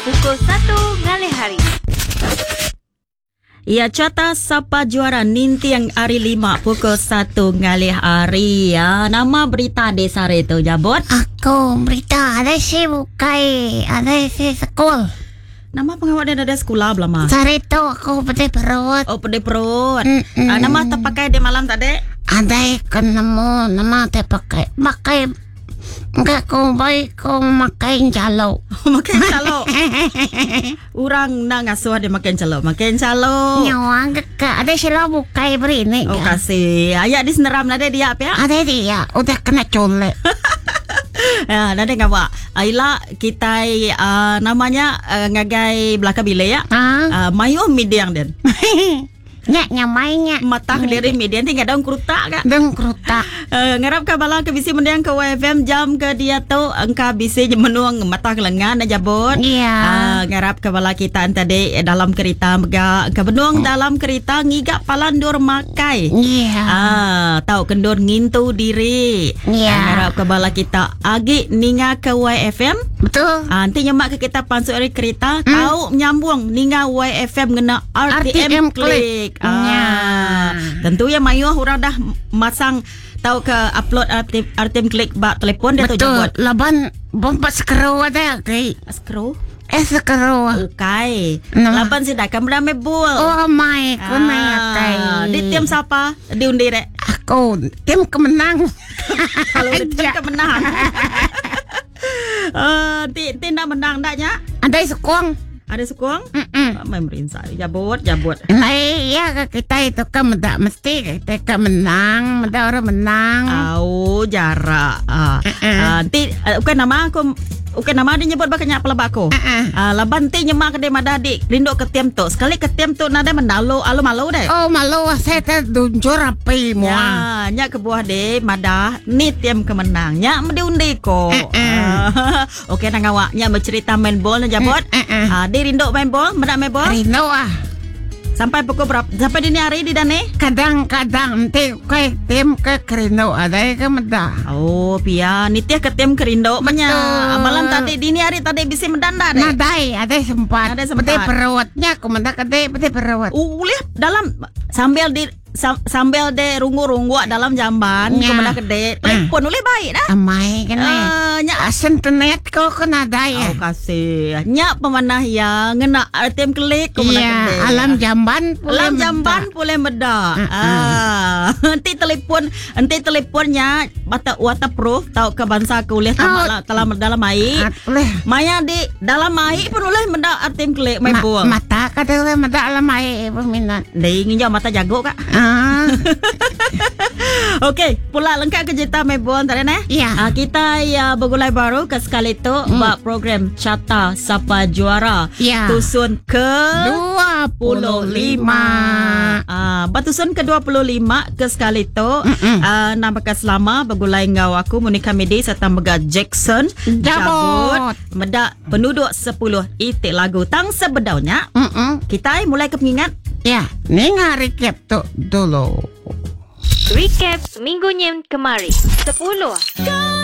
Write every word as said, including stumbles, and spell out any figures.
pukul satu ngalih hari. Ya, Carta Sapa Juara Ninti yang hari lima pukul satu ngalih hari. Ya, nama berita desa itu jabot. Aku berita ada si bukai, ada si sekolah. Nama pengawal dia ada sekolah belum? Sarito aku pedih perut. Oh, pedih perut. Mm-mm. Ah, nama terpakai di malam tadi? Ada kan nemu nama terpakai. Pakai enggak kau baik kau makan calo. Makan calo. Orang nak ngasuh dia makan calo. Makan calo. Nyawa enggak ada sila bukai beri ni. Oh, kasih. Ayat di seneram ada dia apa ya? Ada dia udah kena colek. Ya, nanti ngawak. Aila kita uh, namanya uh, ngagai belakang bilik ya. Ah, uh, mayo mediang den. Nyak nyamainya. Matah dari median tinggal daun kerutak kak. Deng kerutak. Uh, ngarap ke balang ke bisi mendiang ke Y F M jam ke dia tu engka bisi menuang matah lengan dan jabut. Iya. Uh, ngarap ke balang kita tadi dalam kereta mega ke benuang dalam kereta ngigak palandur makai. Iya. Ah, tahu kendur ngintu diri. Iya. Uh, ngarap ke balang kita agi ninga ke Y F M. Betul. Ah, nanti nyemak ke kita pansuk dari kereta, hmm. tahu menyambung ninga Y F M ngena R T M, R T M klik. Ah, ya. Tentu ya mayu orang dah masang tahu ke upload R T M klik bak telefon dia tu jemput. Betul. Laban bomba skro ada kai. Skro? Eh skro. Okay. Nama. Laban si dah kamera mebul. Oh my, kunaya kai. Di tim siapa? Diundi rek. Aku tim kemenang. Kalau di tim kemenang. Uh, ti ti nak menang taknya? Ada sekuang. Ada sekuang? Mm-mm. Main merinsa. Jabut, jabut. Nah, iya kita itu kan mendak mesti kita kan menang, mendak orang menang. Au jarak. Ah, Uh-uh. uh, nanti uh, bukan nama aku. Bukan nama dia nyebut bakanya pelabak aku. Uh-uh. Ah, laban ti nyemak ke dia madadi. Rindok ke tiam tu. Sekali ke tiam tu nada mendalu alu malu deh. Oh, malu saya tu dunjur api Ya, mua. nyak ke buah deh madah ni tiam kemenang. Nyak mendiundi ko. Uh-uh. Ah, okey nang awak nyak bercerita main bol na jabot. Uh-uh. Ah, dia rindok main bol, mendak main bol. Rino ah. Sampai pukul berapa? Sampai dini hari di dane? Kadang-kadang nanti kayak tim ke Rino ada ke mendak. Oh, pia nitia ke tim kerindo banyak. Malam tadi dini hari tadi bisa mendanda deh. Nadai ada sempat. Ada sempat. Peti perawatnya aku mendak ada peti perawat. Ulih dalam sambil di sam, sambil de rungu-rungu dalam jamban Ya. kemudian gede. Telepon ulih baik dah. Amai kan eh. Uh, nyak Asen tenet kau kena ada ya. oh, kasih. Nyak pemanah ya ngena R T M klik kemudian Iya, gede. alam jamban pula Alam mendak. jamban boleh medak. Uh-uh. Ah, nanti telepon, nanti teleponnya bata waterproof tahu ke bangsa ke ulih Oh. dalam dalam air. Ah, boleh. Maya di dalam air pun boleh mendak R T M klik main Ma- bol. mata kata orang mata alam air berminat. Dei nginjau mata jago kak. Ah, Okey, pula lengkap kerja main bol tadi nah. Ya. Ah, kita ya bergulai baru ke sekali tu hmm. buat program Carta Sapa Juara. Ya. Tusun ke dua puluh lima. Ah, batusan ke dua puluh lima ke sekali tu. Ah, nama ke selama bergulai ngau aku Monica Medi serta Mega Jackson. Jabut. Medak penduduk sepuluh itik lagu tang sebedaunya. Mm-mm. Kita mulai ke pengingat. Ya, ni ngari recap tu dulu. Recap seminggunya kemarin. sepuluh.